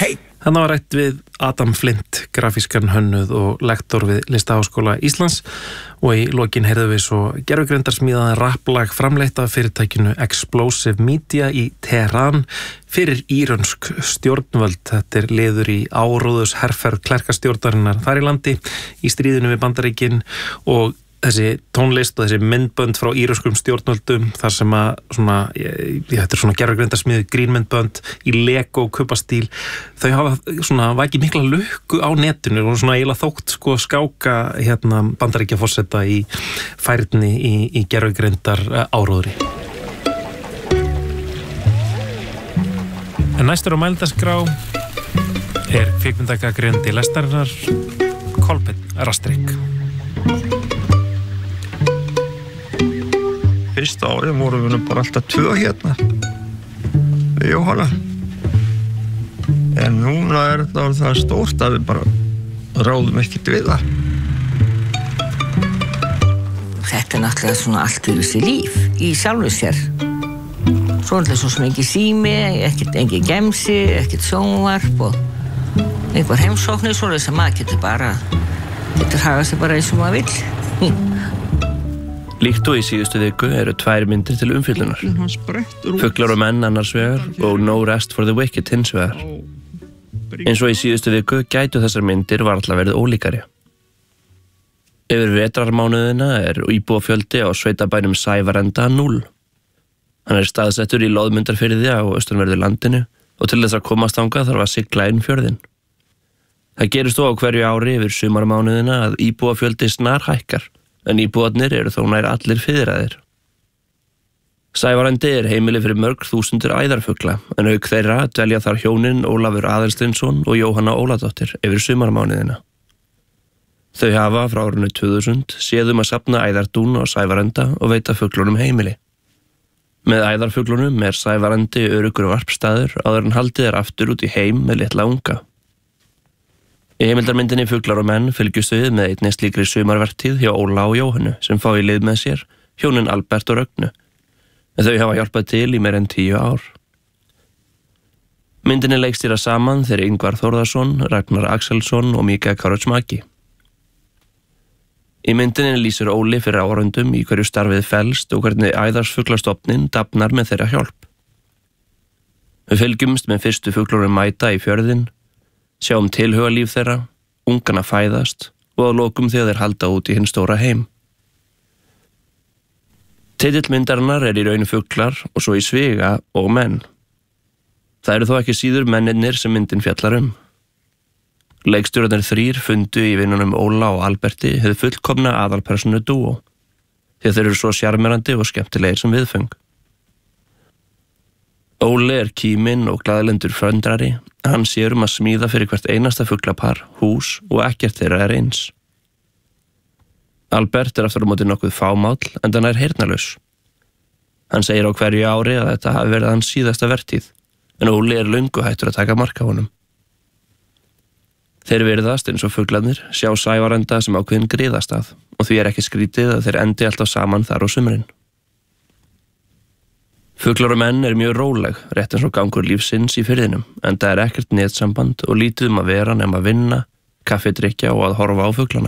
Hann var rætt við Adam Flint, grafískan hönnuð og lektor við Listaháskóla Íslands og í lokin heyrðum við svo gervigreindarsmíðaðan rapplag framleitt af fyrirtækinu Explosive Media í Teheran fyrir írönsk stjórnvöld. Þetta liður í áróðus herferð klerkastjórnarinnar þar í landi í stríðinu við Bandaríkin og þessi tónlist og þessi myndbönd frá íröskum stjórnvöldum þar sem að þetta er svona gervigreindarsmíðu grínmyndbönd í Lego kubbastíl, þau hafa svona vakið mikla lukku á netinu og svona eiginlega þótt skáka Bandaríkjaforseta í færni í gervigreindar áróðri. En næstur á mælendaskrá er kvikmyndagagnrýnandi lestarinnar Kolbeinn Rastrik. Fyrsta árið vorum við bara alltaf 2 hérna við Jóhanna. En núna er það stórt að við bara ráðum ekkert við það. Þetta er náttúrulega svona allt fyrir sér líf í sjálfu sér. Svo er þetta svo sem ekki sími, engin gemsi, ekkert sjónvarp og einhver heimsóknir svo sem maður getur hagað sér bara eins og maður vill. Líkt og í síðustu viku eru 2 myndir til umfjöllunar. Fuglar og menn annars vegar og No Rest for the Wicked hins vegar. Eins og í síðustu viku gætu þessar myndir varla verið ólíkari. Yfir vetrarmánuðina er íbúafjöldi á sveitabænum Sævarenda 0. Hann er staðsettur í Loðmundarfirði á austanverðu landinu og til þess að komast þangað þarf að sigla inn fjörðinn. Það gerist þó á hverju ári yfir sumarmánuðina að íbúafjöldi snarhækkar. En íbúarnir eru þó nær allir fiðraðir. Sævarendi er heimili fyrir mörg þúsundir æðarfugla, en auk þeirra dvelja þar hjónin Ólafur Aðalsteinsson og Jóhanna Óladóttir yfir sumarmánuðina. Þau hafa frá árinu 2000 séð að safna æðardún á Sævarenda og veita fuglunum heimili. Með æðarfuglunum er Sævarendi öruggur varpstaður áður en haldið er aftur út í heim með litla unga. Í heimildarmyndinni Fuglar og menn fylgjumst við með einni slíkri sumarvertíð hjá Óla og Jóhannu sem fá í lið með sér, hjónin Albert og Rögnu. En þau hafa hjálpað til í meira en 10 ár. Myndinni leikstýra saman þeir Ingvar Þórðarsson, Ragnar Axelsson og Mika Karotsmaki. Í myndinni lýsir Óli fyrir áhorfendum í hverju starfið felst og hvernig æðarsfuglastofninn dafnar með þeirra hjálp. Við fylgjumst með fyrstu fuglunum mæta í fjörðinn, sjáum tilhugalíf þeirra, ungana fæðast og að lokum þegar þeir halda út í hinn stóra heim. Titill myndarinnar er í raun fuglar og svo í sviga og menn. Það eru þó ekki síður mennirnir sem myndin fjallar um. Leikstjórarnir 3 fundu í vinnunum Óla og Alberti hið fullkomna aðalpersonu dúó, því þeir eru svo sjarmerandi og skemmtilegir sem viðföng. Óli er kíminn og glaðlendur fröndrari. Hann sér að smíða fyrir hvert einasta fuglapar, hús og ekkert þeirra er eins. Albert er aftur á móti nokkuð fámáll en hann er heyrnarlaus. Hann segir á hverju ári að þetta hafi verið hans síðasta vertíð, en Óli er löngu hættur að taka mark á honum. Þeir virðast eins og fuglarnir sjá Sævarenda sem ákveðin griðastað og því er ekki skrítið að þeir endi alltaf saman þar á sumrin. Fuglar og menn er mjög róleg, rétt eins og gangur lífsins í firðinum, en það er ekkert netsamband og lítið að vera nema að vinna, kaffidrykkja og að horfa á fuglana.